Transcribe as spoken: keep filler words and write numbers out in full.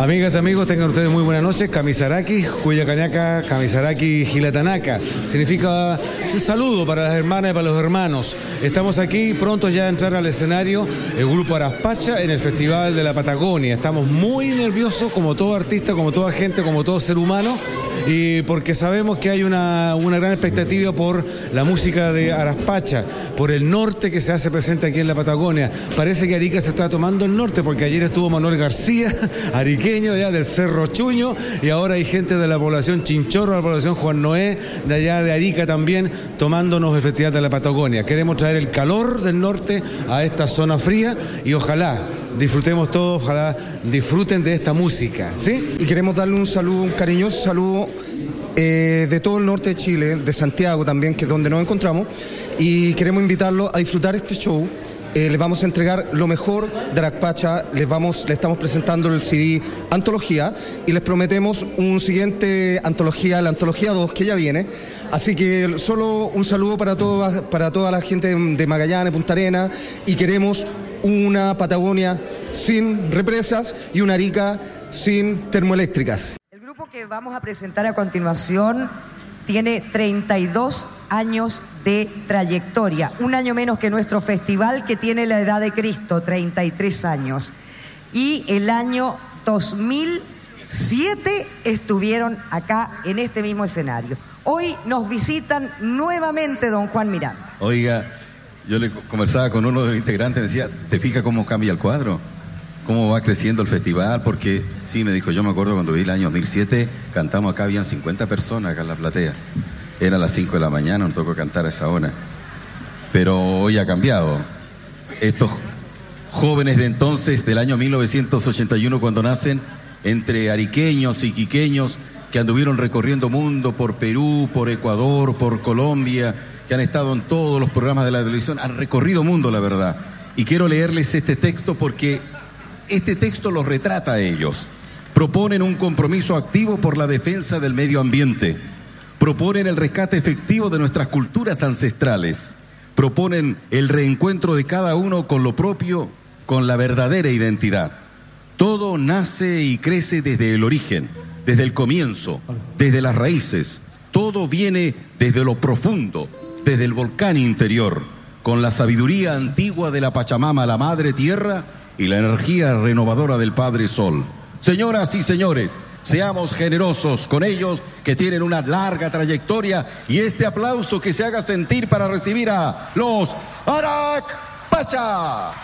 Amigas, amigos, tengan ustedes muy buenas noches. Kamisaraki, Cuyacañaca, Kamisaraki, Gilatanaka. Significa un saludo para las hermanas y para los hermanos. Estamos aquí pronto ya a entrar al escenario, el grupo Araspacha, en el Festival de la Patagonia. Estamos muy nerviosos, como todo artista, como toda gente, como todo ser humano, y porque sabemos que hay una, una gran expectativa por la música de Araspacha, por el norte que se hace presente aquí en la Patagonia. Parece que Arica se está tomando el norte, porque ayer estuvo Manuel García, ariqueño ya del Cerro Chuño, y ahora hay gente de la población Chinchorro, de la población Juan Noé, de allá de Arica también, tomándonos el Festival de la Patagonia. Queremos traer el calor del norte a esta zona fría y ojalá disfrutemos todos, ojalá disfruten de esta música, ¿sí? Y queremos darle un saludo, un cariñoso saludo eh, de todo el norte de Chile, de Santiago también, que es donde nos encontramos, y queremos invitarlos a disfrutar este show. Eh, les vamos a entregar lo mejor de Araspacha, les vamos, les estamos presentando el C D Antología y les prometemos un siguiente Antología, la Antología dos, que ya viene. Así que solo un saludo para toda, para toda la gente de Magallanes, Punta Arenas, y queremos una Patagonia sin represas y una Arica sin termoeléctricas. El grupo que vamos a presentar a continuación tiene treinta y dos años de trayectoria, un año menos que nuestro festival, que tiene la edad de Cristo, treinta y tres años. Y el año dos mil siete estuvieron acá en este mismo escenario. Hoy nos visitan nuevamente don Juan Miranda. Oiga, yo le conversaba con uno de los integrantes, decía, ¿te fijas cómo cambia el cuadro? ¿Cómo va creciendo el festival? Porque sí, me dijo, yo me acuerdo cuando vi el año dos mil siete, cantamos acá, habían cincuenta personas acá en la platea. Era a las cinco de la mañana, nos tocó cantar a esa hora. Pero hoy ha cambiado. Estos jóvenes de entonces, del año mil novecientos ochenta y uno, cuando nacen, entre ariqueños y quiqueños, que anduvieron recorriendo mundo por Perú, por Ecuador, por Colombia, que han estado en todos los programas de la televisión, han recorrido mundo, la verdad. Y quiero leerles este texto porque este texto los retrata a ellos. Proponen un compromiso activo por la defensa del medio ambiente. Proponen el rescate efectivo de nuestras culturas ancestrales. Proponen el reencuentro de cada uno con lo propio, con la verdadera identidad. Todo nace y crece desde el origen, desde el comienzo, desde las raíces. Todo viene desde lo profundo, desde el volcán interior, con la sabiduría antigua de la Pachamama, la Madre Tierra, y la energía renovadora del Padre Sol. Señoras y señores, seamos generosos con ellos, que tienen una larga trayectoria, y este aplauso que se haga sentir para recibir a los Araspacha.